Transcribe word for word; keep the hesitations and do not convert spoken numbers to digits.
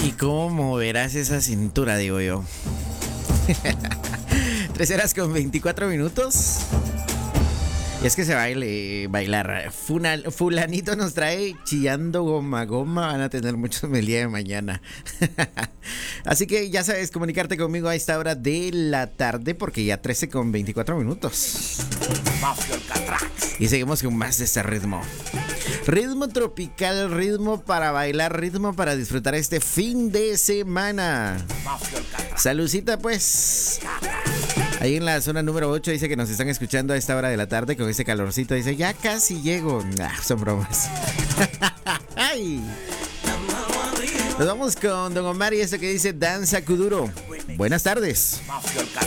¿Y cómo moverás esa cintura, digo yo? Tres horas con veinticuatro minutos. Y es que se baile, bailar. Funal, fulanito nos trae chillando goma goma. Van a tener muchos el día de mañana. Así que ya sabes, comunicarte conmigo a esta hora de la tarde, porque ya trece con veinticuatro minutos. Y seguimos con más de este ritmo. Ritmo tropical, ritmo para bailar, ritmo para disfrutar este fin de semana. Saludcita pues. Ahí en la zona número ocho dice que nos están escuchando a esta hora de la tarde con ese calorcito. Dice, ya casi llego. Nah, son bromas. Ay. Nos vamos con Don Omar y esto que dice Danza Kuduro. Buenas tardes.